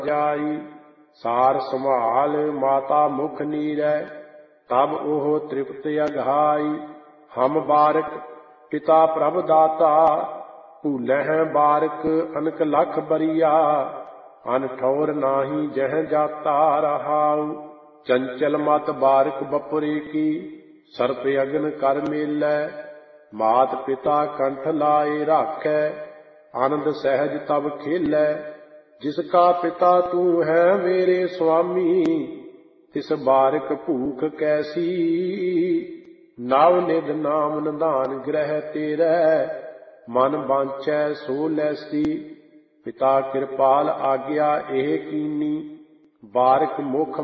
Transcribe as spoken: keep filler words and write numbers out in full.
ਜਾਈ। ਸਾਰ ਸੰਭਾਲ ਮਾਤਾ ਮੁਖ ਨੀਰੈ, ਤਬ ਉਹ ਤ੍ਰਿਪਤ ਅਘਾਈ। ਹਮ ਬਾਰਕ ਪਿਤਾ ਪ੍ਰਭ ਦਾਤਾ, ਭੂਲਹਿ ਬਾਰਕ ਅਨਕ ਲਖ ਬਰੀਆ। ਅਨ ਠੌਰ ਨਾਹੀ ਜਹ ਜਾਤਾ ਰਹਾਉ, ਚੰਚਲ ਮਤ ਬਾਰਕ ਬਪੁਰੇ ਕੀ। ਸਰਪ ਅਗਨ ਕਰ ਮੇਲੈ, ਮਾਤ ਪਿਤਾ ਕੰਠ ਲਾਏ ਰਾਖੈ। ਆਨੰਦ ਸਹਿਜ ਤਬ ਖੇਲੈ, ਜਿਸ ਕਾ ਪਿਤਾ ਤੂੰ ਹੈ ਮੇਰੇ ਸੁਆਮੀ। ਤਿਸ ਬਾਰਕ ਭੂਖ ਕੈਸੀ, ਨਵ ਨਿਧ ਨਾਮ ਨਿਧਾਨ ਗ੍ਰਹਿ ਤੇਰੈ। ਮਨ ਬਾਂਚੈ ਸੋ ਲੈਸੀ, ਪਿਤਾ ਕਿਰਪਾਲ ਆਗਿਆ ਇਹ ਕੀਨੀ। ਬਾਰਕ ਮੁਖ